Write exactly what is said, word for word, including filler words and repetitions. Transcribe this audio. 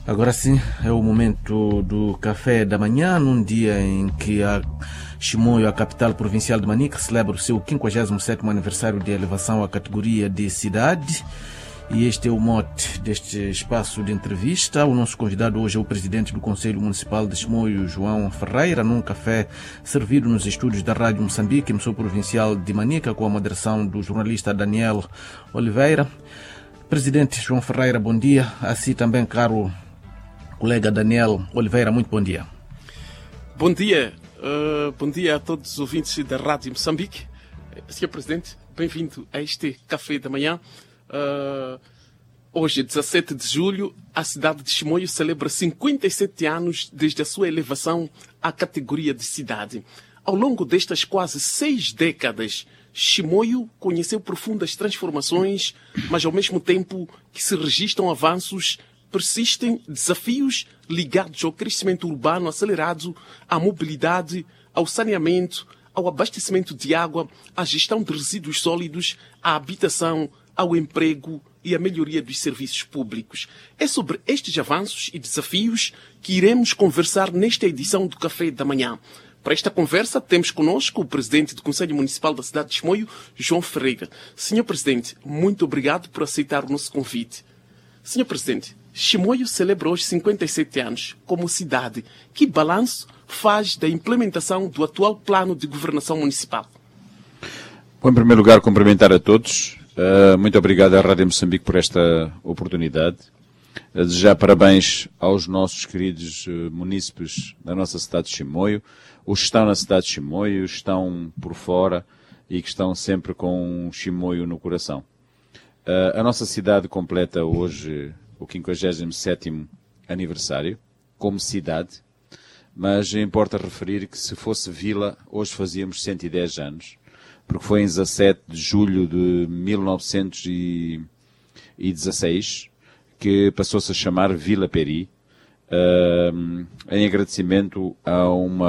Agora sim, é o momento do café da manhã, num dia em que a Chimoio, a capital provincial de Manica, celebra o seu quinquagésimo sétimo aniversário de elevação à categoria de cidade. E este é o mote deste espaço de entrevista. O nosso convidado hoje é o presidente do Conselho Municipal de Chimoio, João Ferreira, num café servido nos estúdios da Rádio Moçambique, emissora provincial de Manica, com a moderação do jornalista Daniel Oliveira. Presidente João Ferreira, bom dia. Assim também, caro colega Daniel Oliveira, muito bom dia. Bom dia, uh, bom dia a todos os ouvintes da Rádio Moçambique. senhor Presidente, bem-vindo a este café da manhã. Uh, hoje, dezassete de julho, a cidade de Chimoio celebra cinquenta e sete anos desde a sua elevação à categoria de cidade. Ao longo destas quase seis décadas, Chimoio conheceu profundas transformações, mas ao mesmo tempo que se registram avanços, persistem desafios ligados ao crescimento urbano acelerado, à mobilidade, ao saneamento, ao abastecimento de água, à gestão de resíduos sólidos, à habitação, ao emprego e à melhoria dos serviços públicos. É sobre estes avanços e desafios que iremos conversar nesta edição do Café da Manhã. Para esta conversa, temos connosco o presidente do Conselho Municipal da cidade de Chimoio, João Ferreira. senhor Presidente, muito obrigado por aceitar o nosso convite. senhor Presidente, Chimoio celebra hoje cinquenta e sete anos como cidade. Que balanço faz da implementação do atual plano de governação municipal? Bom, em primeiro lugar, cumprimentar a todos. Uh, muito obrigado à Rádio Moçambique por esta oportunidade. Uh, desejar parabéns aos nossos queridos uh, munícipes da nossa cidade de Chimoio, os que estão na cidade de Chimoio, estão por fora e que estão sempre com Chimoio no coração. Uh, a nossa cidade completa hoje o quinquagésimo sétimo aniversário como cidade, mas importa referir que se fosse vila, hoje fazíamos cento e dez anos. Porque foi em dezassete de julho de mil novecentos e dezasseis que passou-se a chamar Vila Peri, uh, em agradecimento a uma